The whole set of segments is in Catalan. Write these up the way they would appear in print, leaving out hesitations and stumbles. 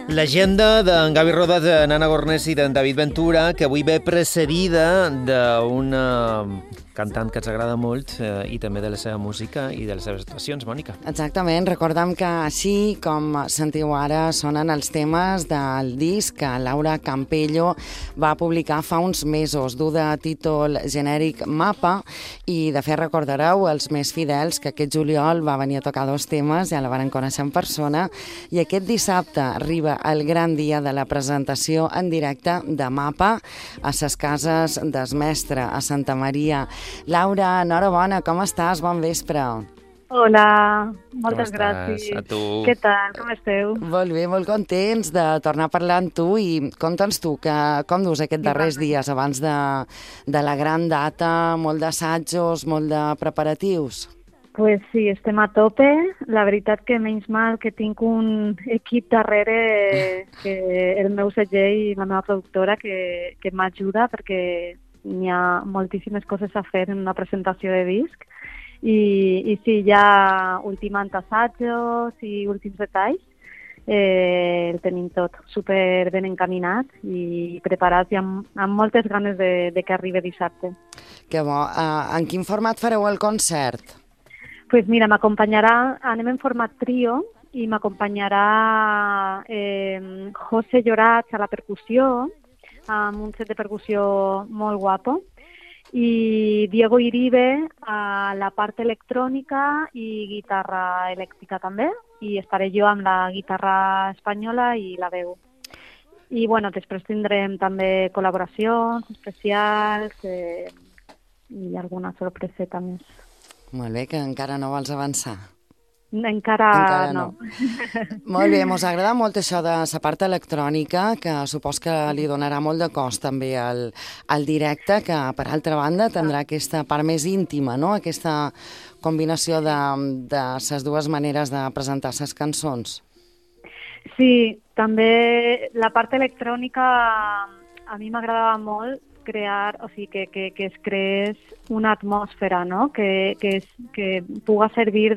L'agenda d'en Gavi Rodas, de Nana Gornés i d'en David Ventura, que avui ve precedida d'una cantant que ens agrada molt i també de la seva música i de les seves actuacions, Mònica. Exactament, recordem que així com sentiu ara sonen els temes del disc que Laura Campello va publicar fa uns mesos, dur de títol genèric Mapa, i de fet recordareu els més fidels que aquest juliol va venir a tocar 2 temes, ja la varen conèixer en persona, i aquest dissabte arriba el gran dia de la presentació en directe de Mapa a ses cases des Mestre, a Santa Maria. Laura, enhorabona, com estàs? Bon vespre. Hola, moltes gràcies. A tu. Què tal? Com esteu? Molt bé, molt contents de tornar a parlar amb tu i conta'ns tu, com dus aquests darrers dies abans de la gran data, molt d'assajos, molt de preparatius? Pues sí, estem a tope. La veritat que menys mal que tinc un equip darrere, que el meu segell i la meva productora, que m'ajuda perquè n'hi ha moltíssimes coses a fer en una presentació de disc. I sí, ja ultimant assajos i últims detalls, el tenim tot super ben encaminat i preparats i amb moltes ganes de que arribi dissabte. Que bo. En quin format fareu el concert? Pues mira, m'acompanyarà, anem en format trio, i m'acompanyarà José Llorach a la percussió, amb un set de percussió molt guapo, i Diego Iribe a la part electrònica i guitarra elèctrica també, i estaré jo amb la guitarra espanyola i la veu. I bueno, després tindrem també col·laboracions especials i alguna sorpreseta més. Molt bé, que encara no vols avançar. Encara no. Molt bé, mos agrada molt això de la part electrònica, que supos que li donarà molt de cos també al directe, que per altra banda tindrà aquesta part més íntima, no? Aquesta combinació de les dues maneres de presentar les cançons. Sí, també la part electrònica a mi m'agradava molt crear, o sigui, que es creés una atmosfera, no? Que puga servir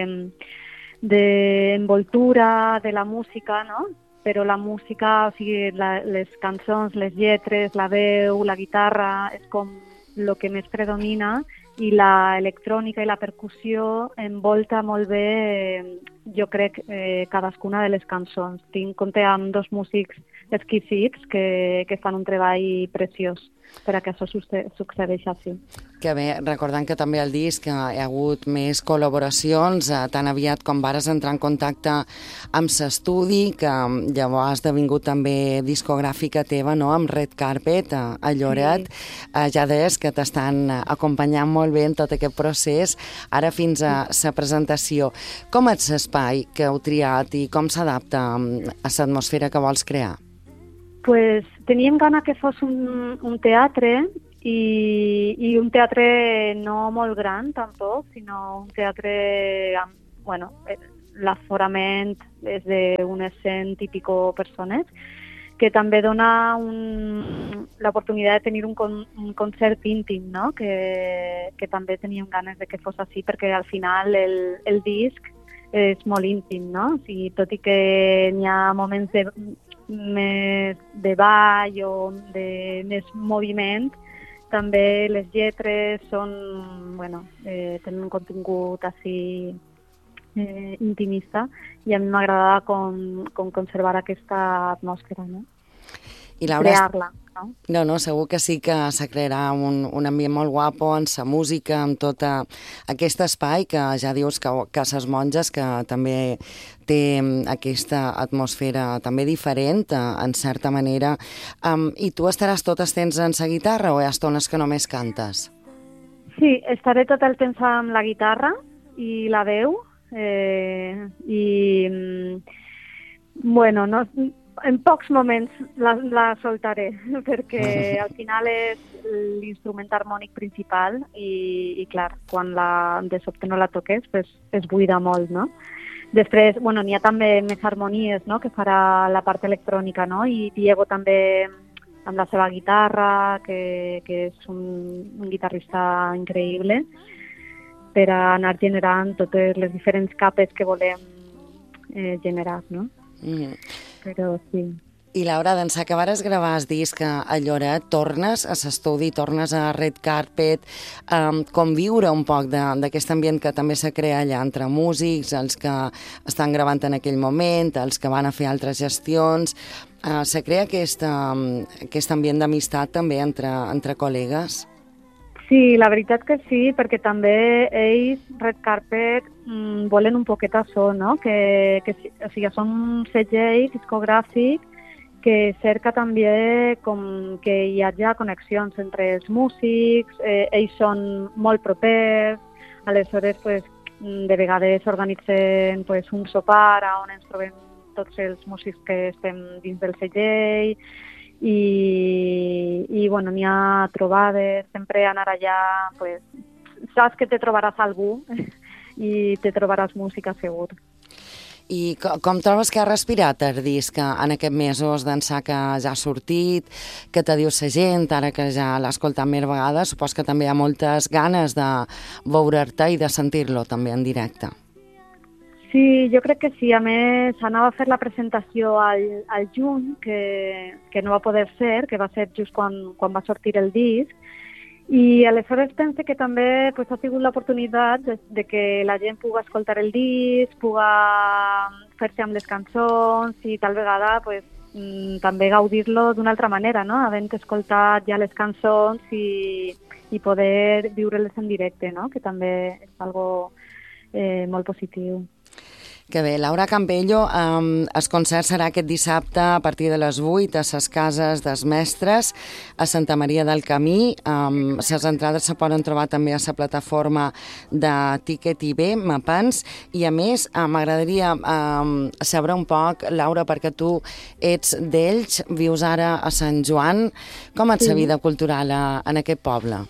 d'envoltura de la música, no? Però la música, o sigui, les cançons, les lletres, la veu, la guitarra, és com el que més predomina, i la electrònica i la percussió envolta molt bé, jo crec, cadascuna de les cançons. Tinc compte amb 2 músics exquisits que fan un treball preciós per a que això succeeixi així. Que bé, recordant que també al disc hi ha hagut més col·laboracions, tan aviat com vares entrar en contacte amb l'estudi, que llavors ha esdevingut també discogràfica teva, no?, amb Red Carpet, a Lloret. Sí. Ja deies que t'estan acompanyant molt bé en tot aquest procés, ara fins a la presentació. Com és l'espai que heu triat i com s'adapta a l'atmosfera que vols crear? Pues teníem gana que fos un teatre i un teatre no molt gran tampoc, sinó un teatre amb, bueno, l'aforament és d'unes 100 i pico persones, que també dona l'oportunitat de tenir un concert íntim, no? Que també teníem ganes de que fos així, perquè al final el disc és molt íntim, no? O sigui, tot i que n'hi ha moments més de ball o de més moviment, també les lletres són, bueno, tenen un contingut així intimista, i a mi m'agrada com conservar aquesta atmosfera, no? I Laura, crear-la, no? No, segur que sí que se crearà un ambient molt guapo en sa música, amb tot aquest espai que ja dius que ses monges, que també té aquesta atmosfera també diferent, en certa manera. I tu estaràs tot el temps en sa guitarra o hi ha estones que només cantes? Sí, estaré tot el temps amb la guitarra i la veu, bueno, no... En pocs moments la soltaré, perquè al final és l'instrument harmònic principal i clar, quan de sobte no la toques, pues, es buida molt, no? Després, bueno, n'hi ha també més harmonies, no?, que farà la part electrònica, no? I Diego també amb la seva guitarra, que és un guitarrista increïble, per a anar generant totes les diferents capes que volem generar, no? però sí. I Laura, d'ençà que vares gravar el disc a Lloret, tornes a l'estudi, tornes a Red Carpet, conviure un poc d'aquest ambient que també se crea allà entre músics, els que estan gravant en aquell moment, els que van a fer altres gestions. Se crea aquest ambient d'amistat també entre col·legues? Sí, la veritat que sí, perquè també ells, Red Carpet, volen un poquet això, no? O sigui, són un segell discogràfic que cerca també com que hi hagi connexions entre els músics, ells són molt propers, aleshores pues, de vegades organitzen pues, un sopar on ens trobem tots els músics que estem dins del segell i bueno, n'hi ha trobades, sempre anar allà, pues, saps que te trobaràs algú i te trobaràs música segur. I com trobes que ha respirat el disc en aquests mesos d'ençà que ja ha sortit, que te diu la gent, ara que ja l'ha escoltat més vegades, supos que també hi ha moltes ganes de veure-te i de sentir-lo també en directe. Sí, jo crec que sí. A més, anava a fer la presentació al juny, que no va poder ser, que va ser just quan va sortir el disc, i aleshores pense que també pues, ha sigut l'oportunitat de que la gent pugui escoltar el disc, pugui fer-se amb les cançons i tal vegada pues, també gaudir-lo d'una altra manera, no? Havent escoltat ja les cançons i poder viure-les en directe, no? Que també és algo molt positiu. Que bé. Laura Campello, el concert serà aquest dissabte a partir de les 8 a les Cases dels Mestres a Santa Maria del Camí. Les entrades se poden trobar també a la plataforma de Ticket IB, Mapans, i a més m'agradaria saber un poc, Laura, perquè tu ets d'Elx, vius ara a Sant Joan, com és la vida cultural en aquest poble?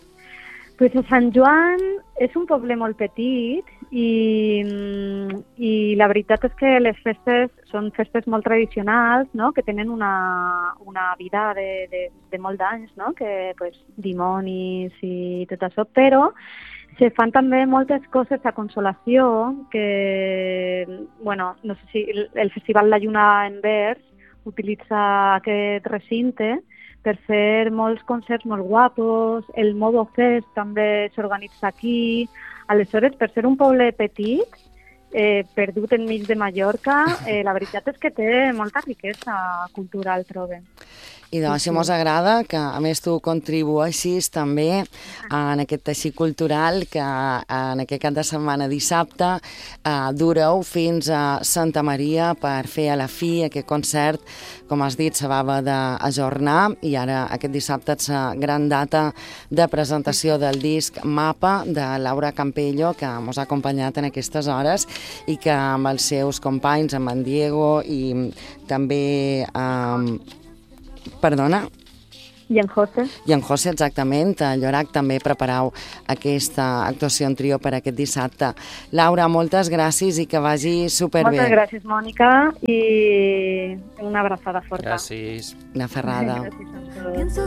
Pues a Sant Joan és un poble molt petit i la veritat és que les festes són festes molt tradicionals, no? Que tenen una vida de molt d'anys, no? Que pues, dimonis i tot això, però se fan també moltes coses a consolació que, bueno, no sé si el Festival La Lluna en Vers utilitza aquest recinte per fer molts concerts molt guapos, el Modo Fest també s'organitza aquí. Aleshores, per ser un poble petit, perdut enmig de Mallorca, la veritat és que té molta riquesa cultural, trobem. I doncs, si mos agrada que, a més, tu contribueixis també en aquest teixit cultural que en aquest cap de setmana dissabte dureu fins a Santa Maria per fer a la fi aquest concert, com has dit, s'acaba d'ajornar i ara aquest dissabte és la gran data de presentació del disc Mapa de Laura Campello, que mos ha acompanyat en aquestes hores i que amb els seus companys, amb en Diego i també Perdona? I en José. I en José, exactament. A Llorac també preparau aquesta actuació en trio per aquest dissabte. Laura, moltes gràcies i que vagi superbé. Moltes gràcies, Mònica, i una abraçada forta. Gràcies. Una ferrada. Gràcies a tots.